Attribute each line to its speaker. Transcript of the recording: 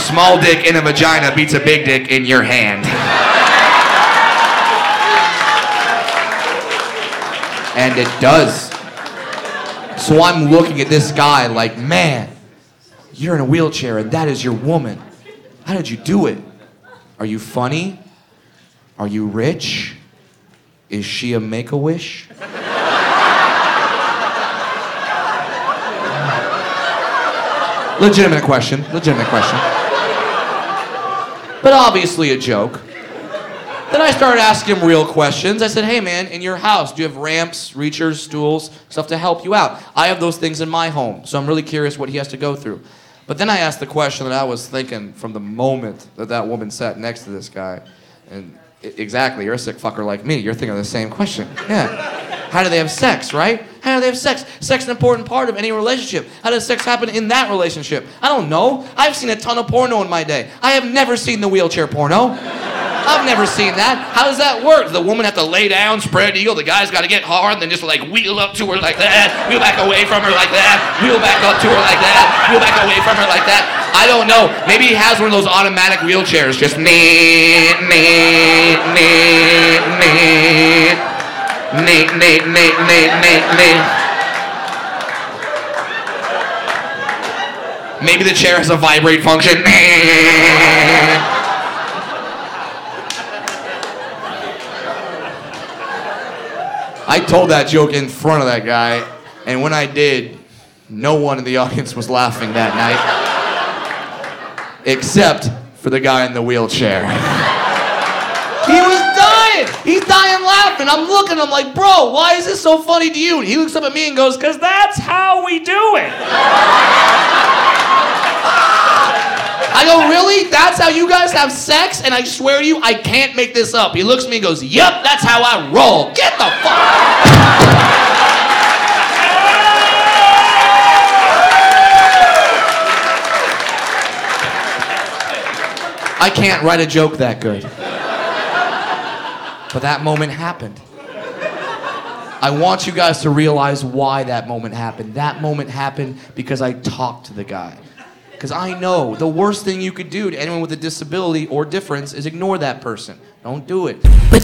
Speaker 1: small dick in a vagina beats a big dick in your hand. And it does. So I'm looking at this guy like, man, you're in a wheelchair and that is your woman. How did you do it? Are you funny? Are you rich? Is she a Make-A-Wish? Legitimate question. But obviously a joke. Then I started asking him real questions. I said, hey man, in your house, do you have ramps, reachers, stools, stuff to help you out? I have those things in my home, so I'm really curious what he has to go through. But then I asked the question that I was thinking from the moment that woman sat next to this guy. And exactly, you're a sick fucker like me. You're thinking of the same question. Yeah. How do they have sex, right? How do they have sex? Sex is an important part of any relationship. How does sex happen in that relationship? I don't know. I've seen a ton of porno in my day. I have never seen the wheelchair porno. I've never seen that. How does that work? Does the woman have to lay down, spread eagle? The guy's got to get hard, and then just like wheel up to her like that, wheel back away from her like that, wheel back up to her like that, wheel back away from her like that. I don't know. Maybe he has one of those automatic wheelchairs. Just Maybe the chair has a vibrate function. I told that joke in front of that guy, and when I did, no one in the audience was laughing that night, except for the guy in the wheelchair. He was dying! He's dying laughing. I'm looking, I'm like, bro, why is this so funny to you? And he looks up at me and goes, because that's how we do it. I go, really? That's how you guys have sex? And I swear to you, I can't make this up. He looks at me and goes, yup, that's how I roll. Get the fuck. I can't write a joke that good. But that moment happened. I want you guys to realize why that moment happened. That moment happened because I talked to the guy. Because I know the worst thing you could do to anyone with a disability or difference is ignore that person. Don't do it.